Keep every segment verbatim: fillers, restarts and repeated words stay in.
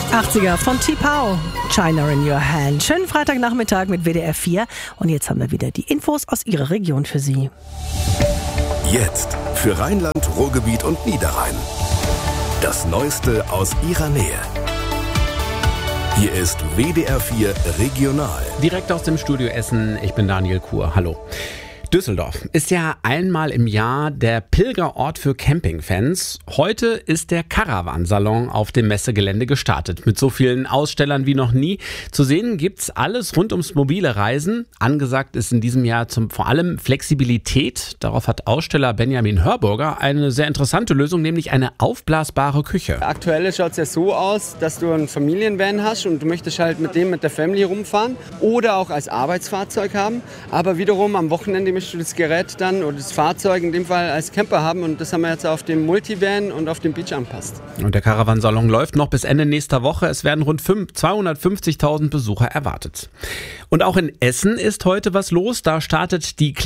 achtziger von T-Pow, China in Your Hand. Schönen Freitagnachmittag mit W D R vier. Und jetzt haben wir wieder die Infos aus Ihrer Region für Sie. Jetzt für Rheinland, Ruhrgebiet und Niederrhein. Das Neueste aus Ihrer Nähe. Hier ist W D R vier Regional. Direkt aus dem Studio Essen, ich bin Daniel Kuhr. Hallo. Düsseldorf ist ja einmal im Jahr der Pilgerort für Campingfans. Heute ist der Caravansalon auf dem Messegelände gestartet. Mit so vielen Ausstellern wie noch nie. Zu sehen gibt's alles rund ums mobile Reisen. Angesagt ist in diesem Jahr zum, vor allem Flexibilität. Darauf hat Aussteller Benjamin Hörburger eine sehr interessante Lösung, nämlich eine aufblasbare Küche. Aktuell schaut es ja so aus, dass du einen Familienvan hast und du möchtest halt mit dem mit der Family rumfahren oder auch als Arbeitsfahrzeug haben. Aber wiederum am Wochenende möchtest du das Gerät dann oder das Fahrzeug in dem Fall als Camper haben und das haben wir jetzt auf dem Multivan und auf dem Beach anpasst. Und der Caravansalon läuft noch bis Ende nächster Woche. Es werden rund zweihundertfünfzigtausend Besucher erwartet. Und auch in Essen ist heute was los. Da startet die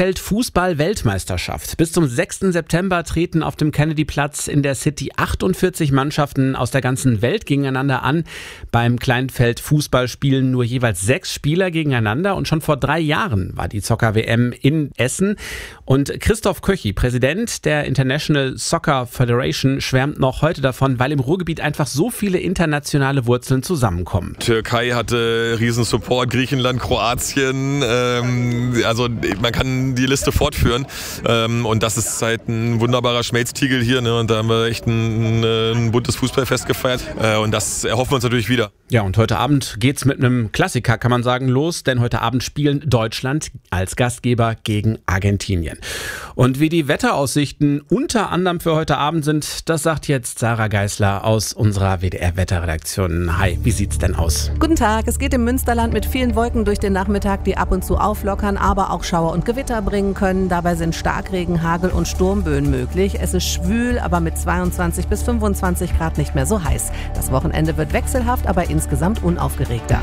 Kleinfeld-Fußball-Weltmeisterschaft. Bis zum sechsten September treten auf dem Kennedy-Platz in der City achtundvierzig Mannschaften aus der ganzen Welt gegeneinander an. Beim Kleinfeld-Fußball spielen nur jeweils sechs Spieler gegeneinander und schon vor drei Jahren war die Zocker-W M in Essen. Und Christoph Köchi, Präsident der International Soccer Federation, schwärmt noch heute davon, weil im Ruhrgebiet einfach so viele internationale Wurzeln zusammenkommen. Türkei hatte riesen Support, Griechenland, Kroatien, ähm, also man kann die Liste fortführen ähm, und das ist halt ein wunderbarer Schmelztiegel hier, ne? Und da haben wir echt ein, ein buntes Fußballfest gefeiert äh, und das erhoffen wir uns natürlich wieder. Ja, und heute Abend geht's mit einem Klassiker, kann man sagen, los, denn heute Abend spielen Deutschland als Gastgeber gegen Argentinien. Und wie die Wetteraussichten unter anderem für heute Abend sind, das sagt jetzt Sarah Geisler aus unserer W D R-Wetterredaktion. Hi, wie sieht's denn aus? Guten Tag, es geht im Münsterland mit vielen Wolken durch den Nachmittag, die ab und zu auflockern, aber auch Schauer und Gewitter bringen können. Dabei sind Starkregen, Hagel und Sturmböen möglich. Es ist schwül, aber mit zweiundzwanzig bis fünfundzwanzig Grad nicht mehr so heiß. Das Wochenende wird wechselhaft, aber insgesamt unaufgeregter.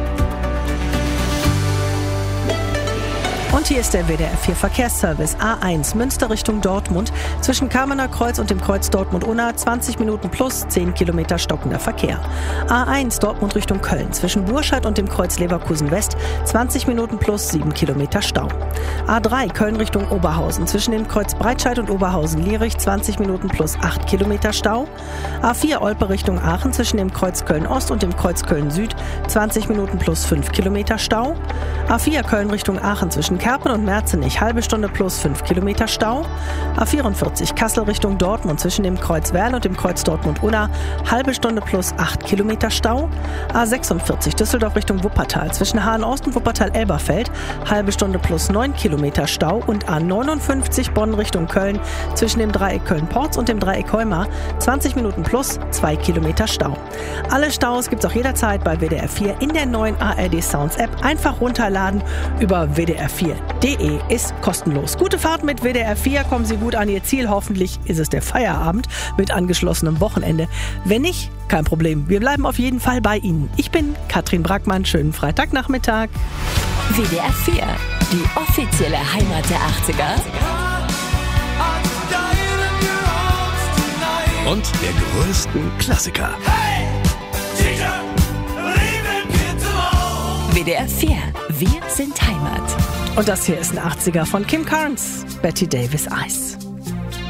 Und hier ist der W D R vier Verkehrsservice. A eins Münster Richtung Dortmund. Zwischen Kamener Kreuz und dem Kreuz Dortmund-Unna zwanzig Minuten plus zehn Kilometer stockender Verkehr. A eins Dortmund Richtung Köln. Zwischen Burscheid und dem Kreuz Leverkusen West zwanzig Minuten plus sieben Kilometer Stau. A drei Köln Richtung Oberhausen. Zwischen dem Kreuz Breitscheid und Oberhausen-Lierich zwanzig Minuten plus acht Kilometer Stau. A vier Olpe Richtung Aachen. Zwischen dem Kreuz Köln-Ost und dem Kreuz Köln-Süd zwanzig Minuten plus fünf Kilometer Stau. A vier Köln Richtung Aachen. Zwischen Kerpen und Merzenich halbe Stunde plus fünf Kilometer Stau. A vierundvierzig Kassel Richtung Dortmund zwischen dem Kreuz Werl und dem Kreuz Dortmund-Unna halbe Stunde plus acht Kilometer Stau. A sechsundvierzig Düsseldorf Richtung Wuppertal zwischen Hahn-Ost und Wuppertal-Elberfeld halbe Stunde plus neun Kilometer Stau. Und A neunundfünfzig Bonn Richtung Köln zwischen dem Dreieck Köln-Porz und dem Dreieck Heumar zwanzig Minuten plus zwei Kilometer Stau. Alle Staus gibt's auch jederzeit bei W D R vier in der neuen A R D Sounds App. Einfach runterladen über W D R vier punkt de ist kostenlos. Gute Fahrt mit W D R vier, kommen Sie gut an Ihr Ziel. Hoffentlich ist es der Feierabend mit angeschlossenem Wochenende. Wenn nicht, kein Problem. Wir bleiben auf jeden Fall bei Ihnen. Ich bin Katrin Brackmann. Schönen Freitagnachmittag. W D R vier, die offizielle Heimat der achtziger. Und der größten Klassiker. W D R vier, wir sind Heimat. Und das hier ist ein achtziger von Kim Carnes, Betty Davis Eyes.